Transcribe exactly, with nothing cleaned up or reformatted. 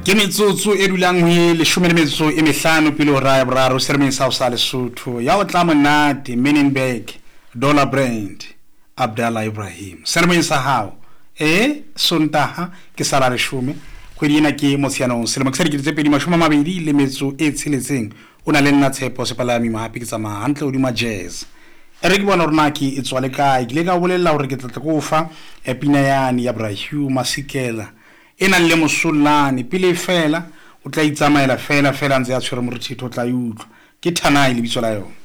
ke metsotso e dulang ho e leshome le metso e mehlano pele ho ra ya boraro sermeng sa ho sa Lesotho ya o tla monate Menenberg Dollar Brand Abdallah Ibrahim sermeng sa hao eh Sontaha ke sala leshome kgwedi ena ke Motsheanong selemo ke sa dikete tse pedi mashome a mabedi le metso e tsheletseng o na le nna Tshepo Sepalami mahapi ke tsamaya hantle hodima jazz ere ke bona rona ke e tswa le kae ke le ka bolella hore ke tla tla go fa epina yani ya Brahiu Masikela ena le mosolane pile fela o tla itsamaela fela fela ntse a tshwere morithitho tla yutlo ke Thanai le bitso la yona